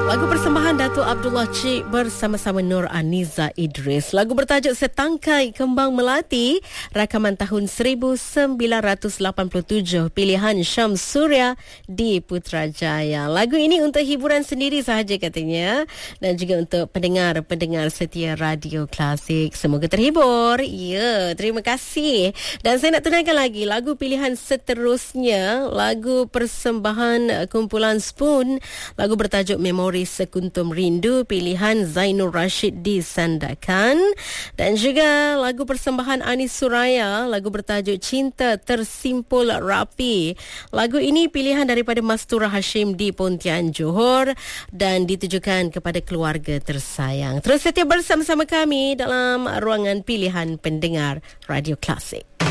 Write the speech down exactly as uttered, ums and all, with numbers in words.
Lagu persembahan Datuk Abdullah Cik bersama-sama Nur Aniza Idris. Lagu bertajuk Setangkai Kembang Melati, rakaman tahun seribu sembilan ratus lapan puluh tujuh, pilihan Syams Surya di Putrajaya. Lagu ini untuk hiburan sendiri sahaja katanya, dan juga untuk pendengar-pendengar setia Radio Klasik. Semoga terhibur. Ya, terima kasih. Dan saya nak tunaikan lagi lagu pilihan seterusnya, lagu persembahan kumpulan Spoon, lagu bertajuk Memori Sekuntum Rindu, pilihan Zainul Rashid di Sandakan. Dan juga lagu persembahan Anis Suraya, lagu bertajuk Cinta Tersimpul Rapi. Lagu ini pilihan daripada Mastura Hashim di Pontian, Johor, dan ditujukan kepada keluarga tersayang. Terus setia bersama-sama kami dalam ruangan pilihan pendengar Radio Klasik.